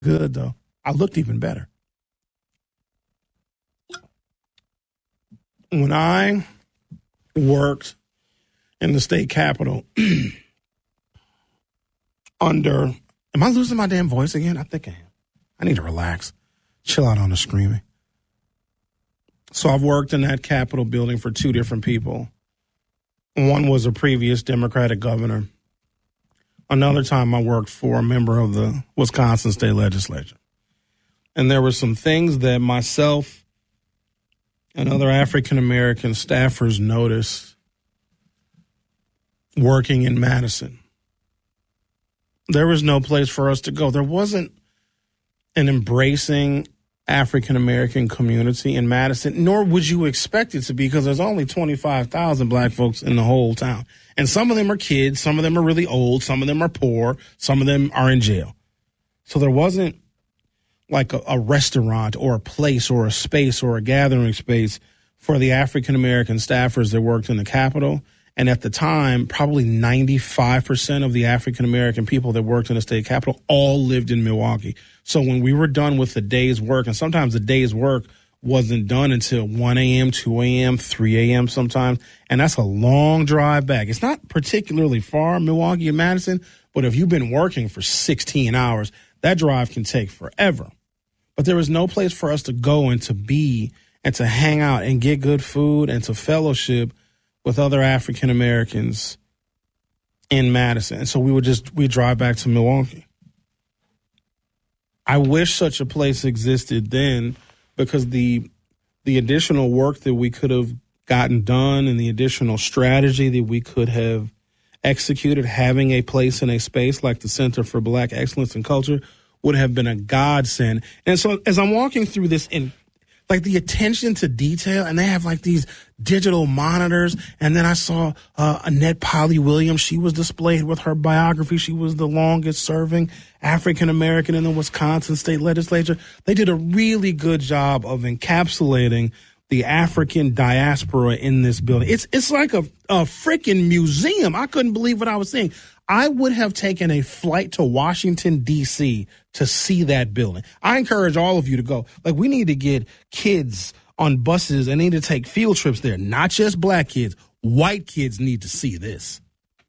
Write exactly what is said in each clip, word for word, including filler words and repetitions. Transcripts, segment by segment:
Good, though. I looked even better. When I worked in the state capitol under, am I losing my damn voice again? I think I am. I need to relax, chill out on the screaming. So I've worked in that Capitol building for two different people. One was a previous Democratic governor. Another time I worked for a member of the Wisconsin state legislature. And there were some things that myself and other African-American staffers noticed working in Madison. There was no place for us to go. There wasn't an embracing African-American community in Madison, nor would you expect it to be, because there's only twenty-five thousand black folks in the whole town. And some of them are kids, some of them are really old, some of them are poor, some of them are in jail. So there wasn't like a, a restaurant or a place or a space or a gathering space for the African-American staffers that worked in the Capitol. And at the time, probably ninety-five percent of the African-American people that worked in the state capitol all lived in Milwaukee. So when we were done with the day's work, and sometimes the day's work wasn't done until one a.m., two a.m., three a.m. sometimes, and that's a long drive back. It's not particularly far, Milwaukee and Madison, but if you've been working for sixteen hours, that drive can take forever. But there was no place for us to go and to be and to hang out and get good food and to fellowship with other African Americans in Madison. And so we would just, we drive back to Milwaukee. I wish such a place existed then, because the the additional work that we could have gotten done and the additional strategy that we could have executed, having a place in a space like the Center for Black Excellence and Culture, would have been a godsend. And so as I'm walking through this, in like the attention to detail, and they have like these digital monitors. And then I saw uh, Annette Polly Williams. She was displayed with her biography. She was the longest serving African-American in the Wisconsin state legislature. They did a really good job of encapsulating the African diaspora in this building. It's it's like a, a freaking museum. I couldn't believe what I was seeing. I would have taken a flight to Washington, D C to see that building. I encourage all of you to go. Like, we need to get kids on buses and need to take field trips there. Not just black kids. White kids need to see this.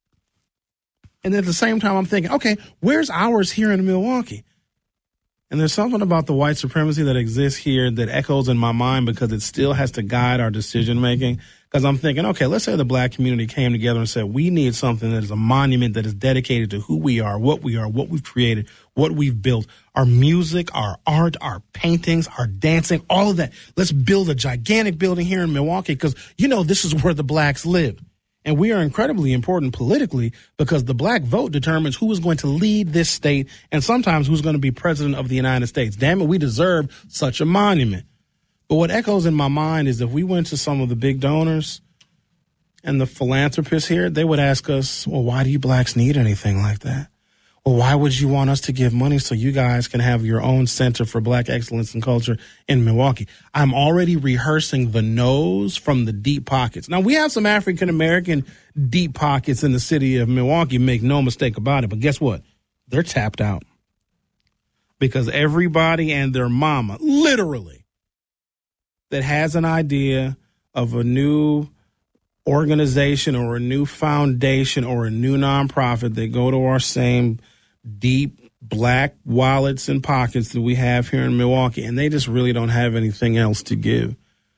And at the same time, I'm thinking, okay, where's ours here in Milwaukee? And there's something about the white supremacy that exists here that echoes in my mind, because it still has to guide our decision making. Because I'm thinking, okay, let's say the black community came together and said, we need something that is a monument that is dedicated to who we are, what we are, what we've created, what we've built, our music, our art, our paintings, our dancing, all of that. Let's build a gigantic building here in Milwaukee, because, you know, this is where the blacks live. And we are incredibly important politically, because the black vote determines who is going to lead this state and sometimes who's going to be president of the United States. Damn it, we deserve such a monument. But what echoes in my mind is if we went to some of the big donors and the philanthropists here, they would ask us, well, why do you blacks need anything like that? Well, why would you want us to give money so you guys can have your own Center for Black Excellence and Culture in Milwaukee? I'm already rehearsing the no's from the deep pockets. Now, we have some African-American deep pockets in the city of Milwaukee, make no mistake about it. But guess what? They're tapped out, because everybody and their mama, literally, that has an idea of a new organization or a new foundation or a new nonprofit, they go to our same deep black wallets and pockets that we have here in Milwaukee, and they just really don't have anything else to give.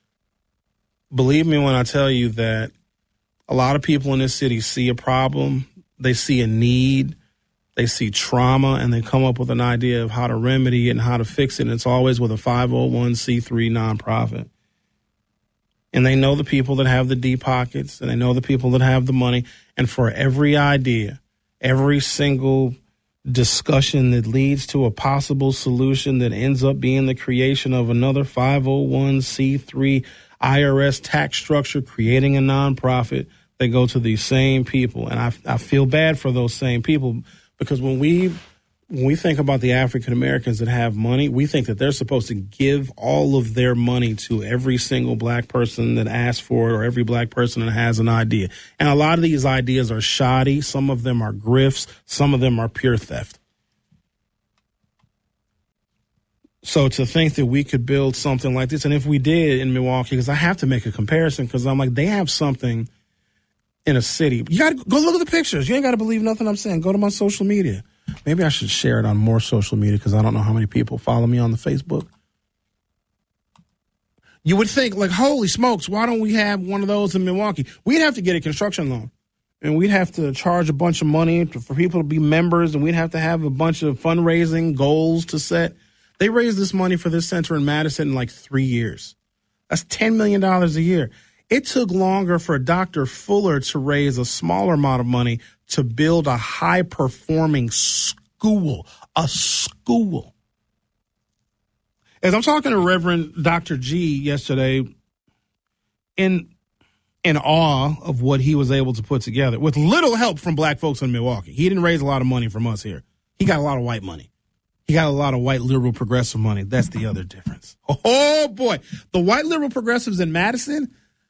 Believe me when I tell you that a lot of people in this city see a problem, they see a need, they see trauma, and they come up with an idea of how to remedy it and how to fix it, and it's always with a five oh one c three nonprofit. And they know the people that have the deep pockets, and they know the people that have the money. And for every idea, every single discussion that leads to a possible solution that ends up being the creation of another five oh one c three I R S tax structure, creating a nonprofit, they go to these same people. And I, I feel bad for those same people, because when we when we think about the African Americans that have money, we think that they're supposed to give all of their money to every single black person that asks for it, or every black person that has an idea. And a lot of these ideas are shoddy. Some of them are grifts. Some of them are pure theft. So to think that we could build something like this, and if we did in Milwaukee, because I have to make a comparison, because I'm like, they have something in a city. You got to go look at the pictures. You ain't got to believe nothing I'm saying. Go to my social media. Maybe I should share it on more social media because I don't know how many people follow me on the Facebook. You would think, like, holy smokes, why don't we have one of those in Milwaukee? We'd have to get a construction loan, and we'd have to charge a bunch of money to, for people to be members, and we'd have to have a bunch of fundraising goals to set. They raised this money for this center in Madison in like three years. That's ten million dollars a year. It took longer for Doctor Fuller to raise a smaller amount of money to build a high-performing school, a school. As I'm talking to Reverend Doctor G yesterday, in in awe of what he was able to put together, with little help from black folks in Milwaukee. He didn't raise a lot of money from us here. He got a lot of white money. He got a lot of white liberal progressive money. That's the other difference. Oh, boy. The white liberal progressives in Madison,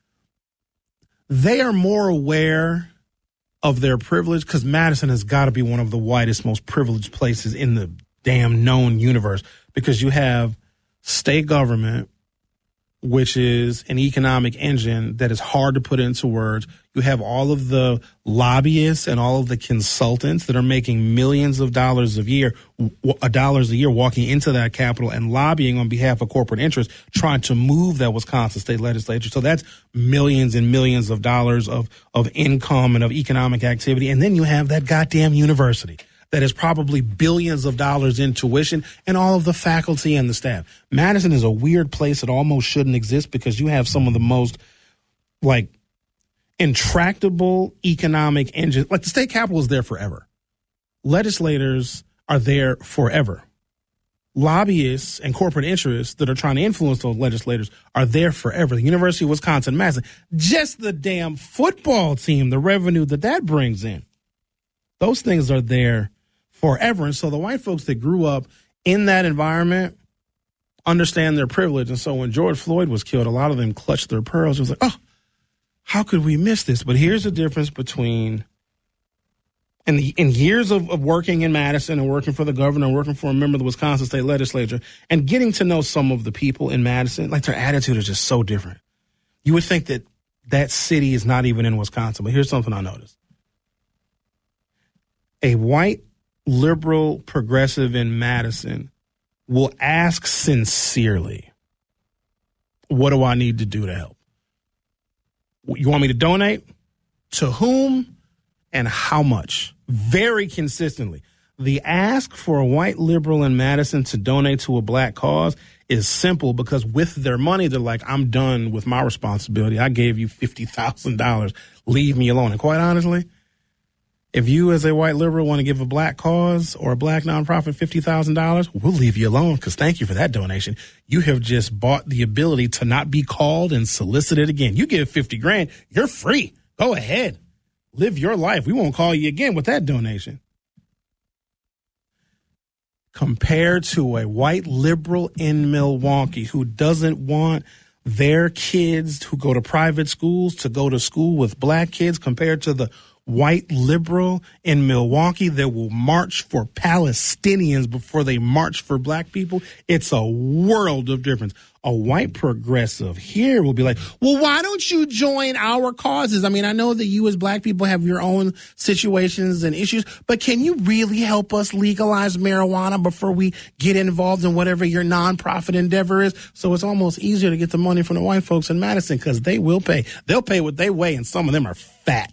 they are more aware of their privilege because Madison has got to be one of the whitest, most privileged places in the damn known universe because you have state government, which is an economic engine that is hard to put into words. You have all of the lobbyists and all of the consultants that are making millions of dollars a year, w- dollars a year walking into that Capitol and lobbying on behalf of corporate interests, trying to move that Wisconsin state legislature. So that's millions and millions of dollars of, of income and of economic activity. And then you have that goddamn university that is probably billions of dollars in tuition and all of the faculty and the staff. Madison is a weird place. It almost shouldn't exist because you have some of the most, like, intractable economic engines. Like, the state capitol is there forever. Legislators are there forever. Lobbyists and corporate interests that are trying to influence those legislators are there forever. The University of Wisconsin-Madison, just the damn football team, the revenue that that brings in, those things are there forever. And so the white folks that grew up in that environment understand their privilege. And so when George Floyd was killed, a lot of them clutched their pearls. It was like, oh, how could we miss this? But here's the difference between in the in years of, of working in Madison and working for the governor, working for a member of the Wisconsin state legislature, and getting to know some of the people in Madison, like their attitude is just so different. You would think that that city is not even in Wisconsin. But here's something I noticed. A white liberal progressive in Madison will ask sincerely, what do I need to do to help? You want me to donate? To whom and how much? Very consistently. The ask for a white liberal in Madison to donate to a black cause is simple because with their money, they're like, I'm done with my responsibility. I gave you fifty thousand dollars. Leave me alone. And quite honestly, if you as a white liberal want to give a black cause or a black nonprofit fifty thousand dollars, we'll leave you alone because thank you for that donation. You have just bought the ability to not be called and solicited again. You give fifty grand, you're free. Go ahead. Live your life. We won't call you again with that donation. Compared to a white liberal in Milwaukee who doesn't want their kids who go to private schools to go to school with black kids, compared to the white liberal in Milwaukee that will march for Palestinians before they march for black people, it's a world of difference. A white progressive here will be like, well, why don't you join our causes? I mean, I know that you as black people have your own situations and issues, but can you really help us legalize marijuana before we get involved in whatever your nonprofit endeavor is? So it's almost easier to get the money from the white folks in Madison because they will pay. They'll pay what they weigh, and some of them are fat.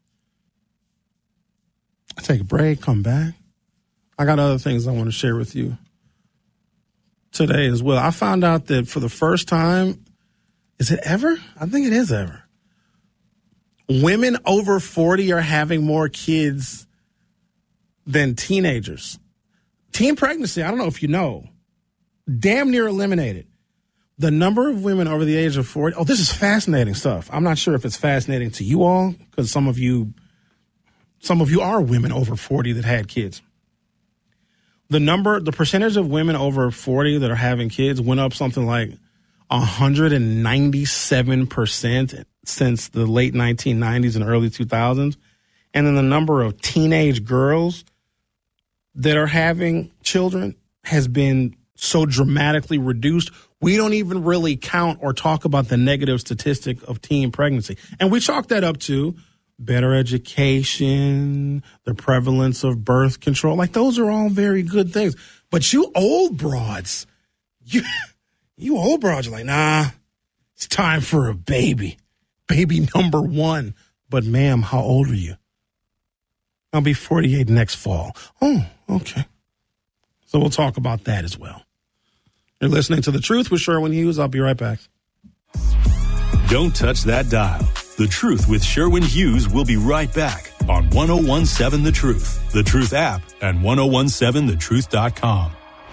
I take a break, come back. I got other things I want to share with you today as well. I found out that for the first time, is it ever? I think it is ever. Women over forty are having more kids than teenagers. Teen pregnancy, I don't know if you know, damn near eliminated. The number of women over the age of forty, oh, this is fascinating stuff. I'm not sure if it's fascinating to you all because some of you Some of you are women over forty that had kids. The number, the percentage of women over forty that are having kids went up something like one hundred ninety-seven percent since the late nineteen nineties and early two thousands. And then the number of teenage girls that are having children has been so dramatically reduced, we don't even really count or talk about the negative statistic of teen pregnancy. And we chalk that up to better education, the prevalence of birth control. Like, those are all very good things. But you old broads, you, you old broads are like, nah, it's time for a baby. Baby number one. But ma'am, how old are you? I'll be forty-eight next fall. Oh, okay. So we'll talk about that as well. You're listening to The Truth with Sherwin Hughes. I'll be right back. Don't touch that dial. The Truth with Sherwin Hughes will be right back on one oh one seven The Truth, The Truth app, and ten seventeen the truth dot com.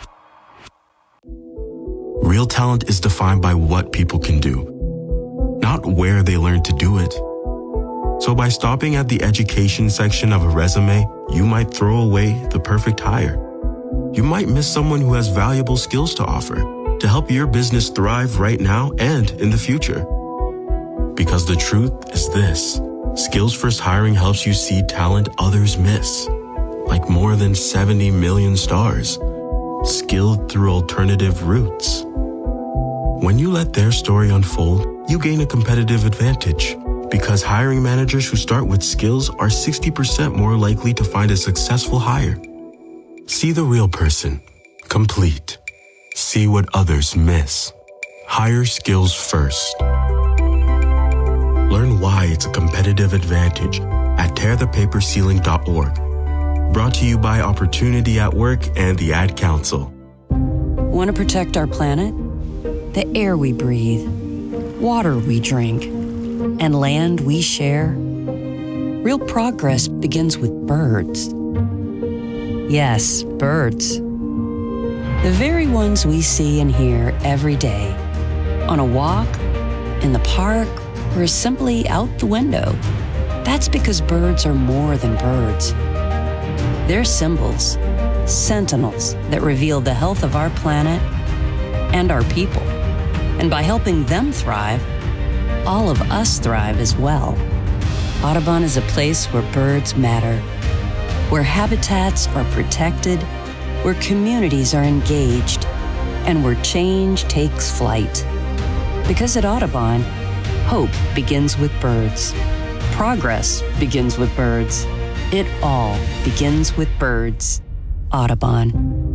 Real talent is defined by what people can do, not where they learn to do it. So by stopping at the education section of a resume, you might throw away the perfect hire. You might miss someone who has valuable skills to offer to help your business thrive right now and in the future. Because the truth is this: Skills First Hiring helps you see talent others miss, like more than seventy million stars, skilled through alternative routes. When you let their story unfold, you gain a competitive advantage, because hiring managers who start with skills are sixty percent more likely to find a successful hire. See the real person, complete. See what others miss. Hire skills first. Learn why it's a competitive advantage at tear the paper ceiling dot org. Brought to you by Opportunity at Work and the Ad Council. Want to protect our planet? The air we breathe, water we drink, and land we share? Real progress begins with birds. Yes, birds. The very ones we see and hear every day. On a walk, in the park, or simply out the window. That's because birds are more than birds. They're symbols, sentinels that reveal the health of our planet and our people. And by helping them thrive, all of us thrive as well. Audubon is a place where birds matter, where habitats are protected, where communities are engaged, and where change takes flight. Because at Audubon, hope begins with birds. Progress begins with birds. It all begins with birds. Audubon.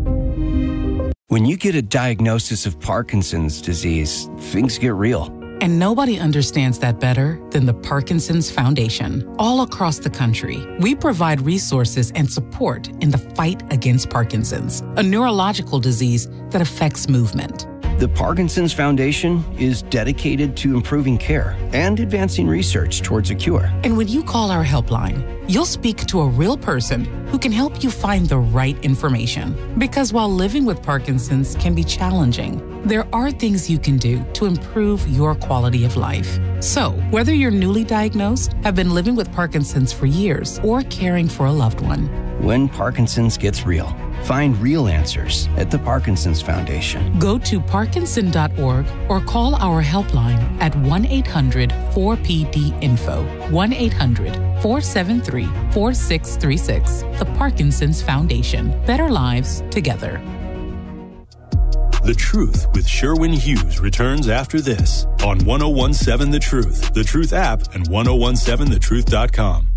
When you get a diagnosis of Parkinson's disease, things get real. And nobody understands that better than the Parkinson's Foundation. All across the country, we provide resources and support in the fight against Parkinson's, a neurological disease that affects movement. The Parkinson's Foundation is dedicated to improving care and advancing research towards a cure. And when you call our helpline, you'll speak to a real person who can help you find the right information. Because while living with Parkinson's can be challenging, there are things you can do to improve your quality of life. So, whether you're newly diagnosed, have been living with Parkinson's for years, or caring for a loved one, when Parkinson's gets real, find real answers at the Parkinson's Foundation. Go to parkinson dot org or call our helpline at one eight hundred four P D info, one eight hundred four seven three four six three six. The Parkinson's Foundation. Better lives together. The Truth with Sherwin Hughes returns after this on ten seventeen The Truth, The Truth app, and ten seventeen the truth dot com.